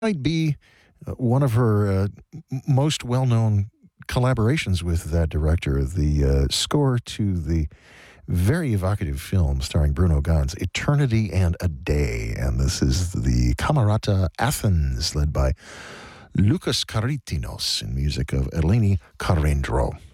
might be one of her most well-known collaborations with that director, the score to the very evocative film starring Bruno Ganz, Eternity and a Day. And this is the Camerata Athens, led by Lucas Karitinos, in music of Eleni Karendro.